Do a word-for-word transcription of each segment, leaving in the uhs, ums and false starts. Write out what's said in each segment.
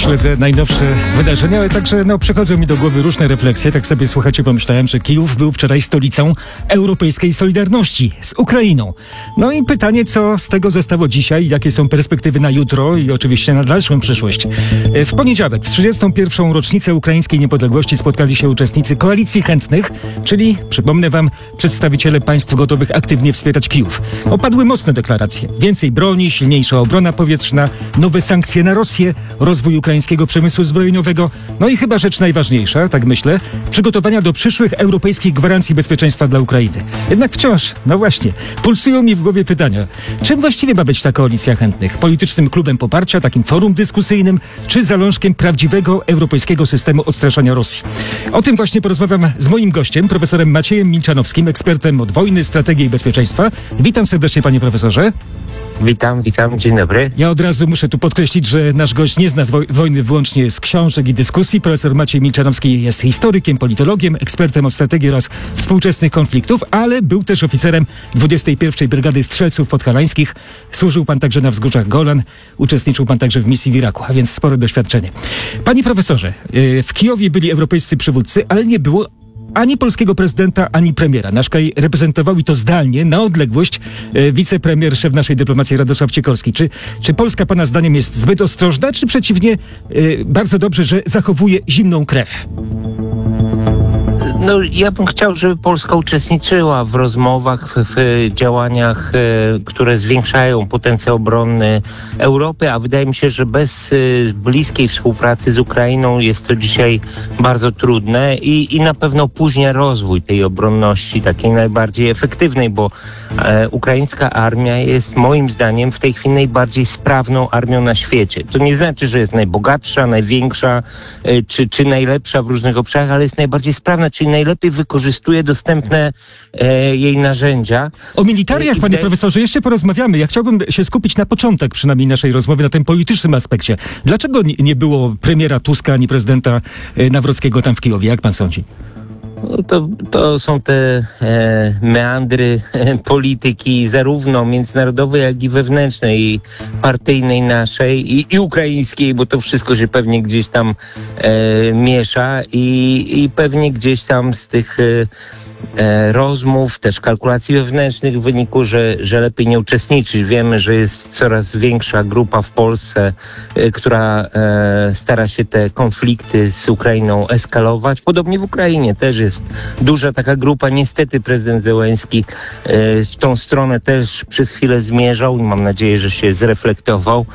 śledzę najnowsze wydarzenia, ale także no, przychodzą mi do głowy różne refleksje. Tak sobie, słuchajcie, pomyślałem, że Kijów był wczoraj stolicą europejskiej solidarności z Ukrainą. No i pytanie, co z tego zostało dzisiaj, jakie są perspektywy na jutro i oczywiście na dalszą przyszłość. W poniedziałek, w trzydziestą pierwszą rocznicę ukraińskiej niepodległości spotkali się uczestnicy Koalicji Chętnych, czyli, przypomnę wam, przedstawiciele państw gotowych aktywnie wspierać Kijów. Opadły mocne deklaracje. Więcej broni, silniejsza obrona powietrzna, nowe sankcje na Rosję, rozwój ukraińskiego przemysłu zbrojeniowego, no i chyba rzecz najważniejsza, tak myślę, przygotowania do przyszłych europejskich gwarancji bezpieczeństwa dla Ukrainy. Jednak wciąż, no właśnie, pulsują mi w głowie pytania. Czym właściwie ma być ta Koalicja Chętnych? Politycznym klubem poparcia, takim forum dyskusyjnym, czy zalążkiem prawdziwego europejskiego systemu odstraszania Rosji? O tym właśnie porozmawiam z moim gościem, profesorem Maciejem Milczanowskim, ekspertem od wojny, strategii i bezpieczeństwa. Witam serdecznie, panie profesorze. Witam, witam, dzień dobry. Ja od razu muszę tu podkreślić, że nasz gość nie zna woj- wojny wyłącznie z książek i dyskusji. Profesor Maciej Milczanowski jest historykiem, politologiem, ekspertem od strategii oraz współczesnych konfliktów, ale był też oficerem dwudziestej pierwszej Brygady Strzelców Podhalańskich. Służył pan także na wzgórzach Golan, uczestniczył pan także w misji w Iraku, a więc spore doświadczenie. Panie profesorze, w Kijowie byli europejscy przywódcy, ale nie było ani polskiego prezydenta, ani premiera. Nasz kraj reprezentował, i to zdalnie, na odległość, e, wicepremier, szef naszej dyplomacji Radosław Sikorski. Czy, czy Polska pana zdaniem jest zbyt ostrożna, czy przeciwnie, e, bardzo dobrze, że zachowuje zimną krew? No, ja bym chciał, żeby Polska uczestniczyła w rozmowach, w, w działaniach, e, które zwiększają potencjał obronny Europy, a wydaje mi się, że bez e, bliskiej współpracy z Ukrainą jest to dzisiaj bardzo trudne i, i na pewno opóźnia rozwój tej obronności, takiej najbardziej efektywnej, bo e, ukraińska armia jest moim zdaniem w tej chwili najbardziej sprawną armią na świecie. To nie znaczy, że jest najbogatsza, największa e, czy, czy najlepsza w różnych obszarach, ale jest najbardziej sprawna, czyli najlepiej wykorzystuje dostępne e, jej narzędzia. O militariach, panie profesorze, jeszcze porozmawiamy. Ja chciałbym się skupić na początek przynajmniej naszej rozmowy, na tym politycznym aspekcie. Dlaczego nie było premiera Tuska ani prezydenta Nawrockiego tam w Kijowie? Jak pan sądzi? No to, to są te e, meandry e, polityki zarówno międzynarodowej, jak i wewnętrznej, i partyjnej naszej, i, i ukraińskiej, bo to wszystko się pewnie gdzieś tam e, miesza i, i pewnie gdzieś tam z tych e, E, rozmów, też kalkulacji wewnętrznych w wyniku, że, że lepiej nie uczestniczyć. Wiemy, że jest coraz większa grupa w Polsce, e, która e, stara się te konflikty z Ukrainą eskalować. Podobnie w Ukrainie też jest duża taka grupa. Niestety prezydent Zełenski e, w tą stronę też przez chwilę zmierzał i mam nadzieję, że się zreflektował.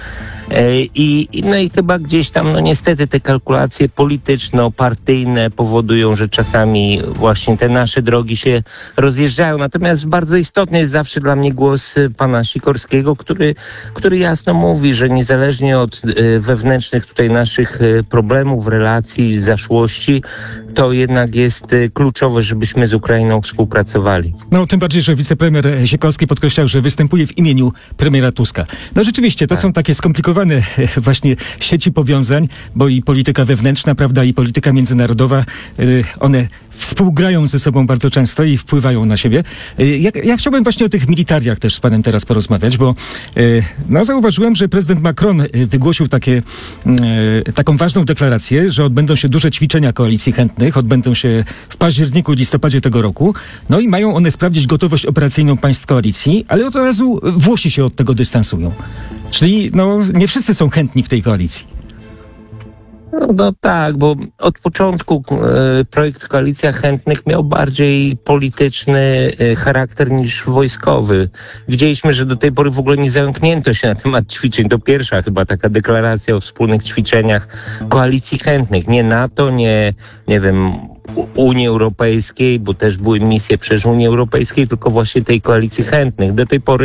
I, no i chyba gdzieś tam, no niestety te kalkulacje polityczno-partyjne powodują, że czasami właśnie te nasze drogi się rozjeżdżają. Natomiast bardzo istotny jest zawsze dla mnie głos pana Sikorskiego, który, który jasno mówi, że niezależnie od wewnętrznych tutaj naszych problemów, relacji, zaszłości, to jednak jest kluczowe, żebyśmy z Ukrainą współpracowali. No tym bardziej, że wicepremier Sikorski podkreślał, że występuje w imieniu premiera Tuska. No rzeczywiście, to tak. Są takie skomplikowane właśnie sieci powiązań, bo i polityka wewnętrzna, prawda, i polityka międzynarodowa, one współgrają ze sobą bardzo często i wpływają na siebie. Ja, ja chciałbym właśnie o tych militariach też z panem teraz porozmawiać, bo no, zauważyłem, że prezydent Macron wygłosił takie, taką ważną deklarację, że odbędą się duże ćwiczenia Koalicji Chętnych, odbędą się w październiku, listopadzie tego roku, no i mają one sprawdzić gotowość operacyjną państw koalicji, ale od razu Włosi się od tego dystansują. Czyli no, nie wszyscy są chętni w tej koalicji. No, no tak, bo od początku e, projekt Koalicja Chętnych miał bardziej polityczny e, charakter niż wojskowy. Widzieliśmy, że do tej pory w ogóle nie zająknięto się na temat ćwiczeń. To pierwsza chyba taka deklaracja o wspólnych ćwiczeniach Koalicji Chętnych. Nie NATO, nie, nie wiem, Unii Europejskiej, bo też były misje przecież Unii Europejskiej, tylko właśnie tej Koalicji Chętnych. Do tej pory